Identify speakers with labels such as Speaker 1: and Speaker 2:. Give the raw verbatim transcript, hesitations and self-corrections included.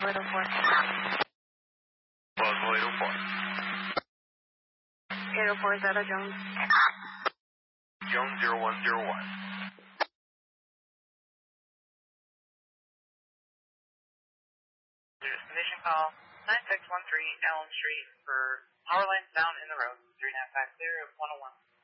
Speaker 1: eight oh four.
Speaker 2: Plausible eight oh four.
Speaker 1: eight oh four, is that a Jones?
Speaker 2: Jones zero one zero one.
Speaker 3: Destination call nine six one three Allen Street for power lines down in the road. three nine five clear of one oh one.